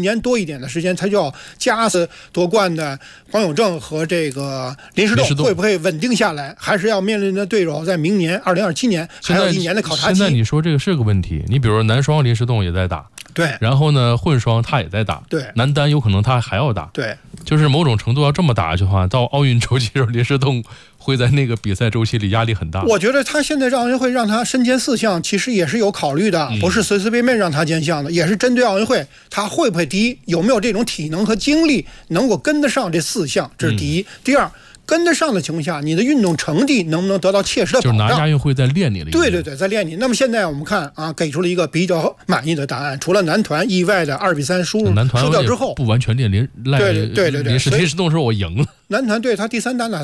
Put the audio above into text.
年多一点的时间，他就要加死夺冠的黄永正和这个林士栋会不会稳定下来，还是要面临的对手在明年2027年还有1年的考察期。 现在你说这个是个问题，你比如说男双林士栋也在打， 对， 然后呢混双他也在打， 对， 男单有可能他还要打， 对， 就是某种程度要这么打下去的话，到奥运周期时候林士栋会在那个比赛周期里压力很大。 我觉得他现在奥运会让他身兼4项，其实也是有考虑的，不是随随便便让他兼项的，也是针对奥运会，他会不会第一有没有这种体能和精力能够跟得上这4项，这是第一。第二，跟得上的情况下，你的运动成绩能不能得到切实的保障？ 就是拿亚运会在练你了。 对对对，在练你。那么现在我们看啊，给出了一个比较满意的答案，除了男团意外的2比3输掉之后， 不完全练林， 对， 林士栋说我赢了。 男团对他第3单打。